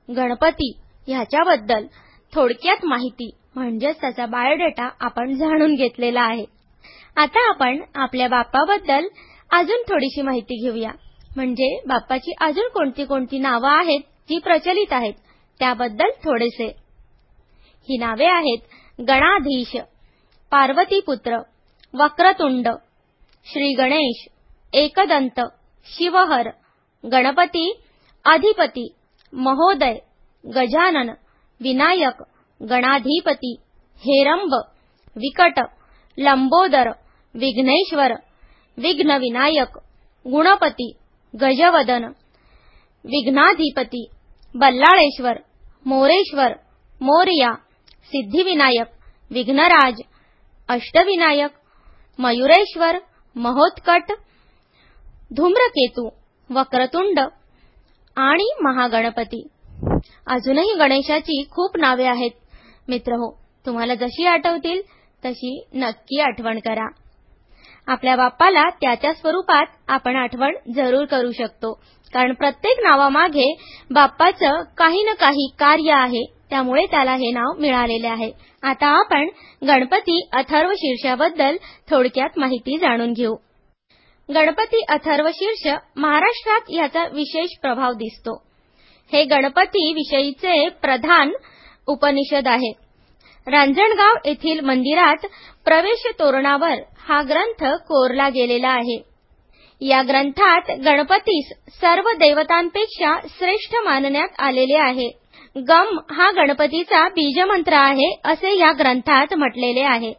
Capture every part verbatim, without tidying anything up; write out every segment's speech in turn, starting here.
गणपती ह्याच्याबद्दल थोडक्यात माहिती म्हणजेच त्याचा बायोडेटा आपण जाणून घेतलेला आहे. आता आपण आपल्या बाप्पाबद्दल अजून थोडीशी माहिती घेऊया. म्हणजे बाप्पाची अजून कोणती कोणती नावे आहेत जी प्रचलित आहेत त्याबद्दल थोडेसे. ही नावे आहेत गणाधीश, पार्वतीपुत्र, वक्रतुंड, श्री गणेश, एकदंत, शिवहर, गणपती, अधिपती, महोदय, गजानन, विनायक, गणाधिपती, हेरंब, विकट, लंबोदर, विघ्नेश्वर, विघ्न विनायक, गुणपती, गजवदन, विघ्नाधिपती, बल्लाळेश्वर, मोरेश्वर, मोरया, सिद्धिविनायक, विघ्नराज, अष्टविनायक, मयुरेश्वर, महोत्कट, धूम्रकेतू, वक्रतुंड आणि महागणपती. अजूनही गणेशाची खूप नावे आहेत. मित्रहो, तुम्हाला जशी आठवतील तशी नक्की आठवण करा. आपल्या बाप्पाला त्याच्या स्वरूपात आपण आठवण जरूर करू शकतो, कारण प्रत्येक नावामागे बाप्पाचं काही ना काही कार्य आहे, त्यामुळे त्याला हे नाव मिळालेले आहे. आता आपण गणपती अथर्वशीर्षाबद्दल थोडक्यात माहिती जाणून घेऊ. गणपती अथर्वशीर्ष महाराष्ट्रात याचा विशेष प्रभाव दिसतो. हे गणपती विषयीचे प्रधान उपनिषद आहे. रांजणगाव येथील मंदिरात प्रवेश तोरणावर हा ग्रंथ कोरला गेलेला आहे. या ग्रंथात गणपतीस सर्व देवतांपेक्षा श्रेष्ठ मानण्यात आलेले आहे. गम हा गणपतीचा बीजमंत्र आहे असे या ग्रंथात म्हटलेले आहे.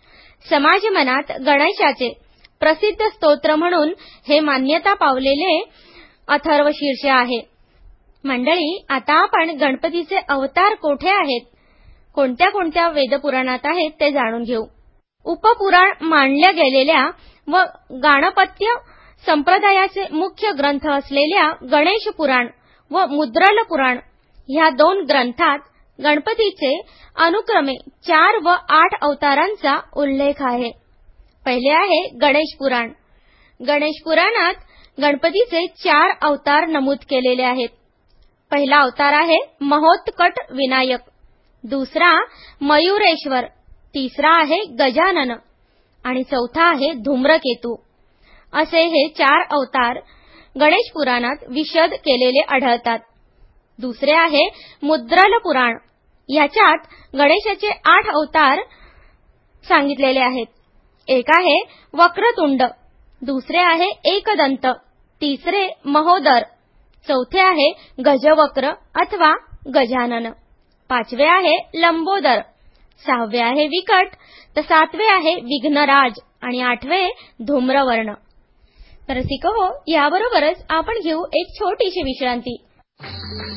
समाजमनात गणेशाचे प्रसिद्ध स्तोत्र म्हणून हे मान्यता पावलेले अथर्वशीर्ष आहे. मंडळी, आता आपण गणपतीचे अवतार कोठे आहेत, कोणत्या कोणत्या वेदपुराणात आहेत ते जाणून घेऊ. उपपुराण मानल्या गेलेल्या व गाणपत्य संप्रदायाचे मुख्य ग्रंथ असलेल्या गणेश पुराण व मुद्रल पुराण ह्या दोन ग्रंथात गणपतीचे अनुक्रमे चार व आठ अवतारांचा उल्लेख आहे. पहिले आहे गणेश पुराण. गणेश पुराणात गणपतीचे चार अवतार नमूद केलेले आहेत. पहिला अवतार आहे महोत्कट विनायक, दुसरा मयुरेश्वर, तिसरा आहे गजानन आणि चौथा आहे धूम्रकेतू. असे हे चार अवतार गणेश पुराणात विशद केलेले आढळतात. दुसरे आहे मुद्रल पुराण. याच्यात गणेशाचे आठ अवतार सांगितलेले आहेत. एक आहे वक्रतुंड, दुसरे आहे एकदंत, तिसरे महोदर, चौथे आहे गजवक्र अथवा गजानन, पाचवे आहे लंबोदर, सहावे आहे विकट, तर सातवे आहे विघ्नराज आणि आठवे धूम्रवर्ण. तर रसिको, याबरोबरच आपण घेऊ एक छोटीशी विश्रांती.